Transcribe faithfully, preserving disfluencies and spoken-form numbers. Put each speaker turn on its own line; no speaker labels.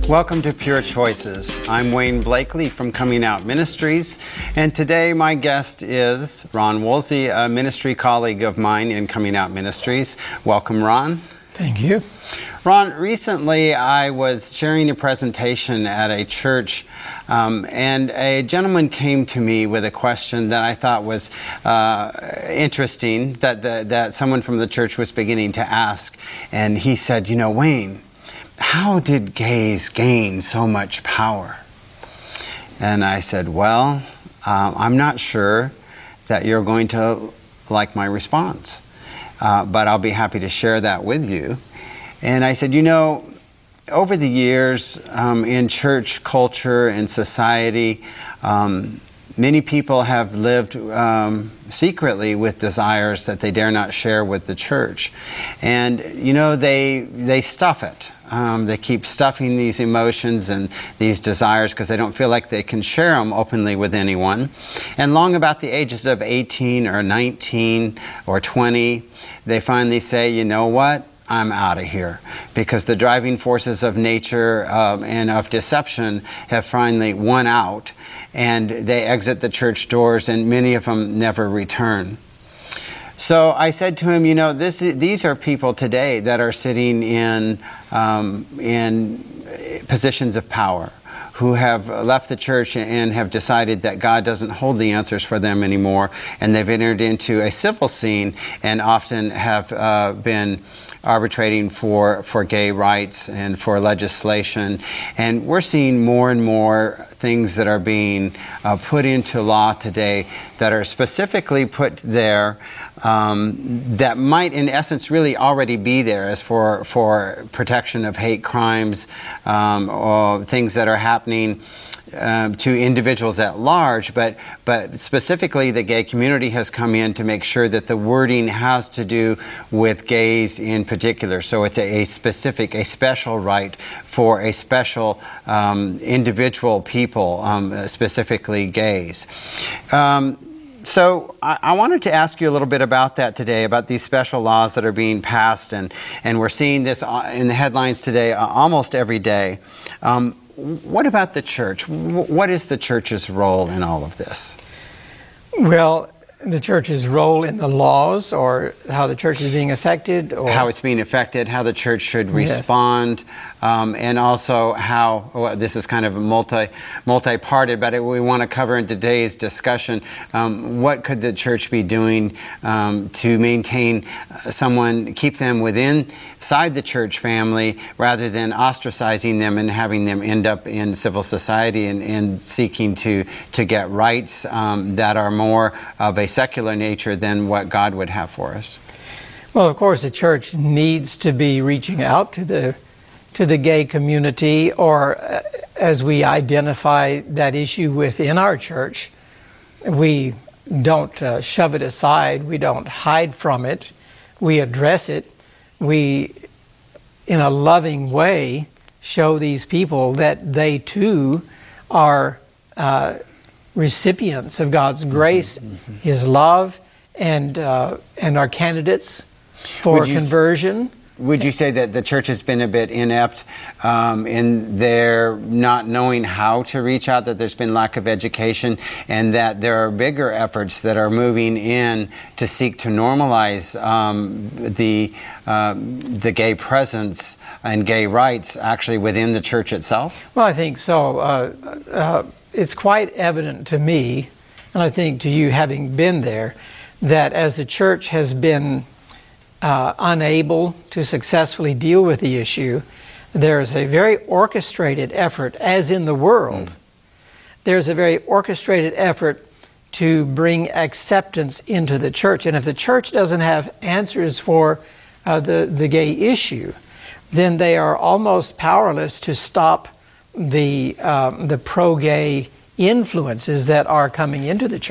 Welcome to Pure Choices. I'm Wayne Blakely from Coming Out Ministries, and today my guest is Ron Woolsey, a ministry colleague of mine in Coming Out Ministries. Welcome, Ron.
Thank you.
Ron, recently I was sharing a presentation at a church, um, and a gentleman came to me with a question that I thought was uh, interesting, that, the, that someone from the church was beginning to ask. And he said, you know, Wayne, how did gays gain so much power? And I said, well, um, I'm not sure that you're going to like my response, uh, but I'll be happy to share that with you. And I said, you know, over the years um, in church culture and society, um, many people have lived um, secretly with desires that they dare not share with the church. And, you know, they, they stuff it. Um, they keep stuffing these emotions and these desires because they don't feel like they can share them openly with anyone. And long about the ages of eighteen or nineteen or twenty, they finally say, you know what? I'm out of here, because the driving forces of nature um, and of deception have finally won out, and they exit the church doors, and many of them never return. So I said to him, you know, this, these are people today that are sitting in, um, in positions of power, who have left the church and have decided that God doesn't hold the answers for them anymore, and they've entered into a civil scene and often have uh, been arbitrating for, for gay rights and for legislation. And we're seeing more and more things that are being uh, put into law today that are specifically put there um, that might in essence really already be there as for, for protection of hate crimes um, or things that are happening Um, to individuals at large, but but specifically the gay community has come in to make sure that the wording has to do with gays in particular. So it's a, a specific, a special right for a special um, individual people, um, specifically gays. Um, So I, I wanted to ask you a little bit about that today, about these special laws that are being passed, and, and we're seeing this in the headlines today uh, almost every day. Um, what about the church? What is the church's role in all of this?
Well, the church's role in the laws, or how the church is being affected, or
how it's being affected, how the church should respond, yes. um, and also how, well, this is kind of multi, multi-parted, but it, we want to cover in today's discussion, um, what could the church be doing um, to maintain someone, keep them within, inside the church family, rather than ostracizing them and having them end up in civil society and, and seeking to, to get rights um, that are more of a secular nature than what God would have for us.
Well, of course, the church needs to be reaching out to the to the gay community, or uh, as we identify that issue within our church, we don't uh, shove it aside, we don't hide from it, we address it, we, in a loving way, show these people that they too are uh, recipients of God's grace, mm-hmm. His love, and uh, and are candidates for conversion.
Would you say that the church has been a bit inept um, in their not knowing how to reach out, that there's been lack of education, and that there are bigger efforts that are moving in to seek to normalize um, the, uh, the gay presence and gay rights actually within the church itself?
Well, I think so. Uh, uh, it's quite evident to me, and I think to you having been there, that as the church has been Uh, unable to successfully deal with the issue, there's a very orchestrated effort, as in the world, mm. there's a very orchestrated effort to bring acceptance into the church. And if the church doesn't have answers for uh, the, the gay issue, then they are almost powerless to stop the, um, the pro-gay influences that are coming into the church.